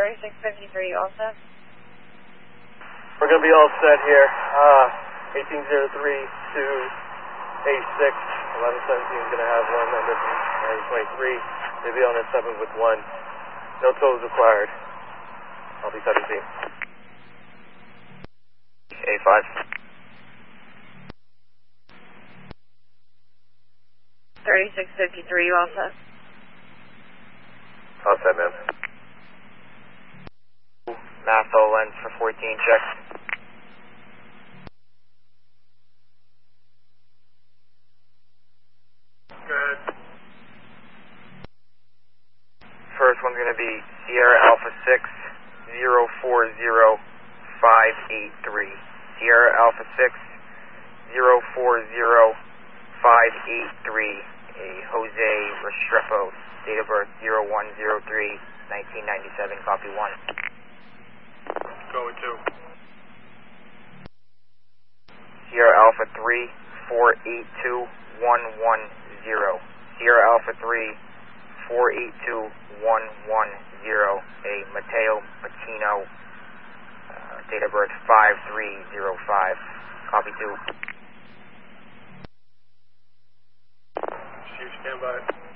3653, all set? We're going to be all set here. 1803 to A6, 1117 is going to have one member from 23. They'll be on at 7 with 1. No tolls required. I'll be 17. A5. $36.53, you all set? All set, ma'am. Matho lens for 14, check. Good. First one's going to be Sierra Alpha 6, 040583. Sierra Alpha 6, 040583. A Jose Restrepo, date of birth 0103-1997, copy 1. Go with 2. Sierra Alpha 3, 482110. Sierra Alpha 3, 482110. A Mateo Patino, date of birth 5305, copy 2. Chief, stand by.